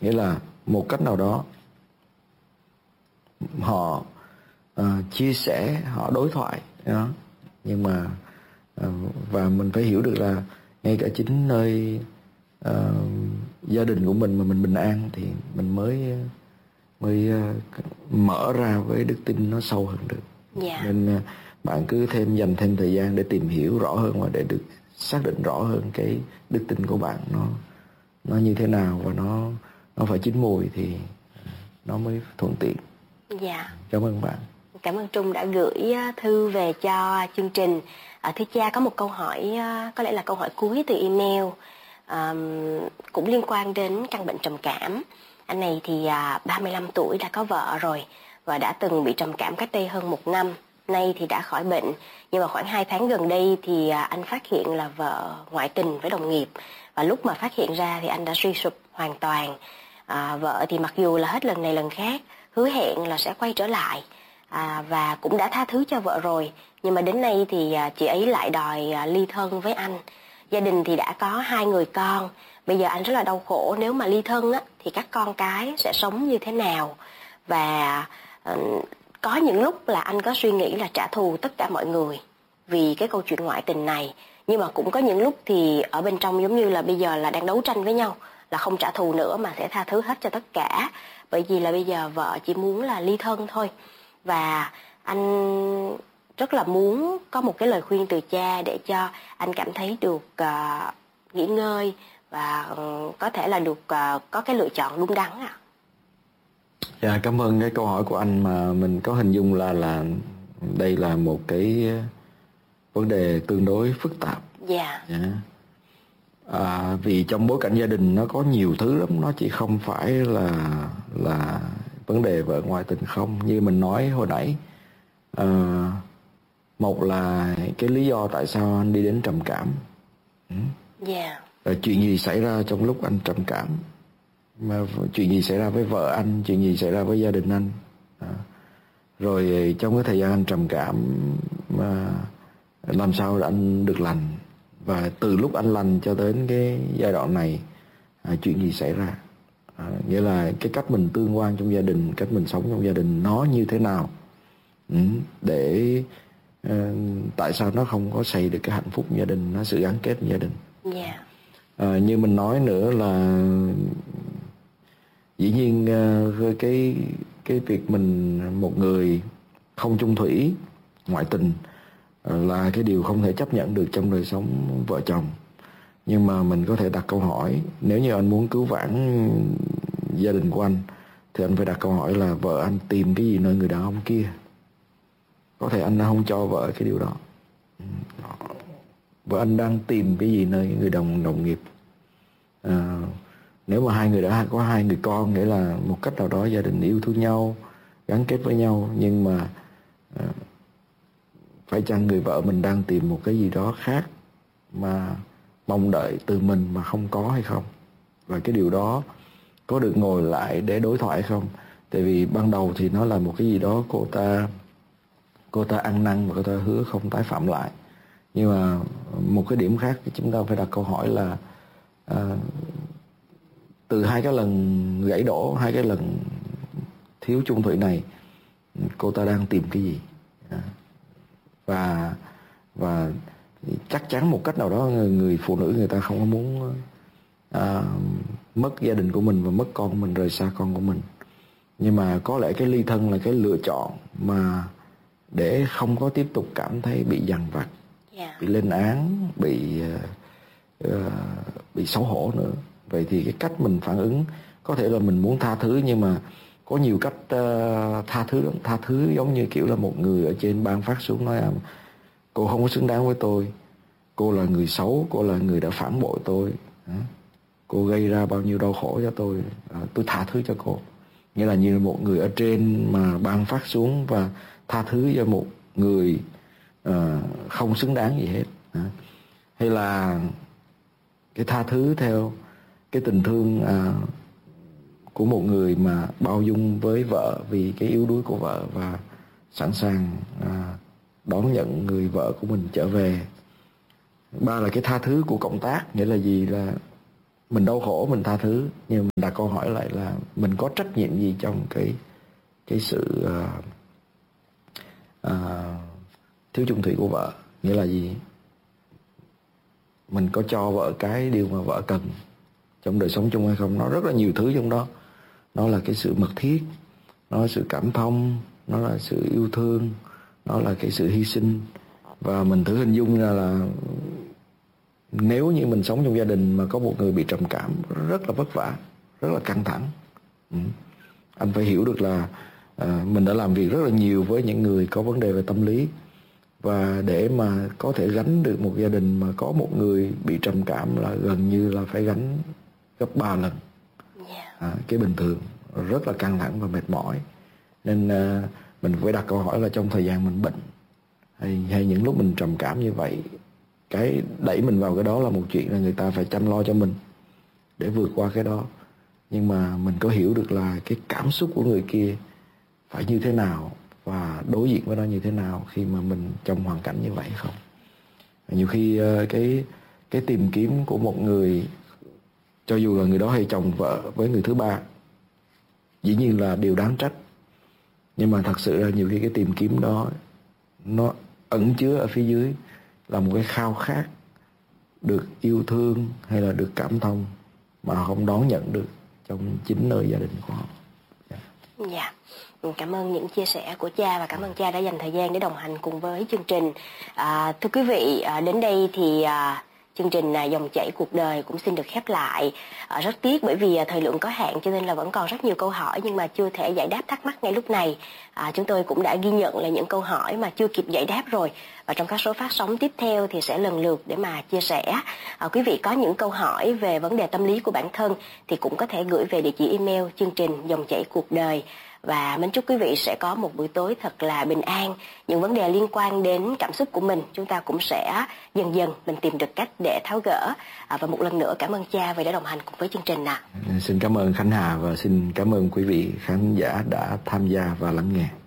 Nghĩa là một cách nào đó họ chia sẻ, họ đối thoại đó. Nhưng mà và mình phải hiểu được là ngay cả chính nơi gia đình của mình mà mình bình an thì mình mới mở ra với đức tin nó sâu hơn được. Nên bạn cứ dành thêm thời gian để tìm hiểu rõ hơn và để được xác định rõ hơn cái đức tin của bạn nó như thế nào, và nó phải chín mùi thì nó mới thuận tiện. Cảm ơn bạn. Cảm ơn Trung đã gửi thư về cho chương trình. Thưa cha, có một câu hỏi, có lẽ là câu hỏi cuối từ email, cũng liên quan đến căn bệnh trầm cảm. Anh này thì 35 tuổi, đã có vợ rồi và đã từng bị trầm cảm cách đây hơn 1 năm. Nay thì đã khỏi bệnh, nhưng mà khoảng 2 tháng gần đây thì anh phát hiện là vợ ngoại tình với đồng nghiệp. Và lúc mà phát hiện ra thì anh đã suy sụp hoàn toàn. Vợ thì mặc dù là hết lần này lần khác hứa hẹn là sẽ quay trở lại, và cũng đã tha thứ cho vợ rồi, nhưng mà đến nay thì chị ấy lại đòi ly thân với anh. Gia đình thì đã có 2 người con. Bây giờ anh rất là đau khổ, nếu mà ly thân á, thì các con cái sẽ sống như thế nào. Và có những lúc là anh có suy nghĩ là trả thù tất cả mọi người vì cái câu chuyện ngoại tình này. Nhưng mà cũng có những lúc thì ở bên trong giống như là bây giờ là đang đấu tranh với nhau, là không trả thù nữa mà sẽ tha thứ hết cho tất cả. Bởi vì là bây giờ vợ chỉ muốn là ly thân thôi. Và anh rất là muốn có một cái lời khuyên từ cha để cho anh cảm thấy được nghỉ ngơi và có thể là được có cái lựa chọn đúng đắn ạ. Dạ, cảm ơn cái câu hỏi của anh, mà mình có hình dung là đây là một cái vấn đề tương đối phức tạp. Dạ. Vì trong bối cảnh gia đình nó có nhiều thứ lắm, nó chỉ không phải là vấn đề vợ ngoại tình không. Như mình nói hồi nãy, một là cái lý do tại sao anh đi đến trầm cảm. Rồi chuyện gì xảy ra trong lúc anh trầm cảm, mà chuyện gì xảy ra với vợ anh, chuyện gì xảy ra với gia đình anh. Rồi trong cái thời gian anh trầm cảm mà làm sao để anh được lành, và từ lúc anh lành cho đến cái giai đoạn này chuyện gì xảy ra. Nghĩa là cái cách mình tương quan trong gia đình, cách mình sống trong gia đình nó như thế nào, để tại sao nó không có xây được cái hạnh phúc gia đình, nó sự gắn kết gia đình. Như mình nói nữa là dĩ nhiên cái việc mình một người không chung thủy, ngoại tình là cái điều không thể chấp nhận được trong đời sống vợ chồng. Nhưng mà mình có thể đặt câu hỏi, nếu như anh muốn cứu vãn gia đình của anh thì anh phải đặt câu hỏi là vợ anh tìm cái gì nơi người đàn ông kia. Có thể anh đã không cho vợ cái điều đó. Vợ anh đang tìm cái gì nơi người đồng nghiệp. Nếu mà hai người đã có 2 người con, nghĩa là một cách nào đó gia đình yêu thương nhau, gắn kết với nhau, nhưng mà phải chăng người vợ mình đang tìm một cái gì đó khác mà mong đợi từ mình mà không có hay không? Và cái điều đó có được ngồi lại để đối thoại hay không? Tại vì ban đầu thì nó là một cái gì đó cô ta ăn năn và cô ta hứa không tái phạm lại. Nhưng mà một cái điểm khác thì chúng ta phải đặt câu hỏi là từ 2 cái lần gãy đổ, 2 cái lần thiếu chung thủy này, cô ta đang tìm cái gì? Và chắc chắn một cách nào đó người phụ nữ người ta không có muốn mất gia đình của mình và mất con của mình, rời xa con của mình. Nhưng mà có lẽ cái ly thân là cái lựa chọn mà để không có tiếp tục cảm thấy bị dằn vặt, bị lên án, bị xấu hổ nữa. Vậy thì cái cách mình phản ứng có thể là mình muốn tha thứ, nhưng mà có nhiều cách tha thứ lắm. Tha thứ giống như kiểu là một người ở trên ban phát xuống nói cô không có xứng đáng với tôi, cô là người xấu, cô là người đã phản bội tôi, cô gây ra bao nhiêu đau khổ cho tôi tha thứ cho cô. Nghĩa là như một người ở trên mà ban phát xuống và tha thứ cho một người không xứng đáng gì hết. Hay là cái tha thứ theo cái tình thương của một người mà bao dung với vợ vì cái yếu đuối của vợ và sẵn sàng đón nhận người vợ của mình trở về. 3 là cái tha thứ của cộng tác, nghĩa là gì? Là mình đau khổ mình tha thứ, nhưng mình đặt câu hỏi lại là mình có trách nhiệm gì trong cái sự thiếu chung thủy của vợ. Nghĩa là gì? Mình có cho vợ cái điều mà vợ cần trong đời sống chung hay không? Nó rất là nhiều thứ trong đó. Nó là cái sự mật thiết, nó là sự cảm thông, nó là sự yêu thương, nó là cái sự hy sinh. Và mình thử hình dung ra là nếu như mình sống trong gia đình mà có một người bị trầm cảm, rất là vất vả, rất là căng thẳng. Anh phải hiểu được là mình đã làm việc rất là nhiều với những người có vấn đề về tâm lý. Và để mà có thể gánh được một gia đình mà có một người bị trầm cảm là gần như là phải gánh gấp 3 lần cái bình thường, rất là căng thẳng và mệt mỏi. Nên mình phải đặt câu hỏi là trong thời gian mình bệnh hay những lúc mình trầm cảm như vậy, cái đẩy mình vào cái đó là một chuyện là người ta phải chăm lo cho mình để vượt qua cái đó. Nhưng mà mình có hiểu được là cái cảm xúc của người kia phải như thế nào và đối diện với nó như thế nào khi mà mình trong hoàn cảnh như vậy không? Nhiều khi cái tìm kiếm của một người, cho dù là người đó hay chồng vợ với người thứ ba, dĩ nhiên là điều đáng trách. Nhưng mà thật sự là nhiều khi cái tìm kiếm đó nó ẩn chứa ở phía dưới là một cái khao khát được yêu thương hay là được cảm thông mà họ không đón nhận được trong chính nơi gia đình của họ. Dạ. Cảm ơn những chia sẻ của cha và cảm ơn cha đã dành thời gian để đồng hành cùng với chương trình. Thưa quý vị, đến đây thì chương trình Dòng chảy cuộc đời cũng xin được khép lại. Rất tiếc bởi vì thời lượng có hạn cho nên là vẫn còn rất nhiều câu hỏi nhưng mà chưa thể giải đáp thắc mắc ngay lúc này. Chúng tôi cũng đã ghi nhận là những câu hỏi mà chưa kịp giải đáp rồi. Và trong các số phát sóng tiếp theo thì sẽ lần lượt để mà chia sẻ. Quý vị có những câu hỏi về vấn đề tâm lý của bản thân thì cũng có thể gửi về địa chỉ email chương trình Dòng chảy cuộc đời. Và mến chúc quý vị sẽ có một buổi tối thật là bình an. Những vấn đề liên quan đến cảm xúc của mình chúng ta cũng sẽ dần dần mình tìm được cách để tháo gỡ. Và một lần nữa cảm ơn cha vì đã đồng hành cùng với chương trình. Xin cảm ơn Khánh Hà và xin cảm ơn quý vị khán giả đã tham gia và lắng nghe.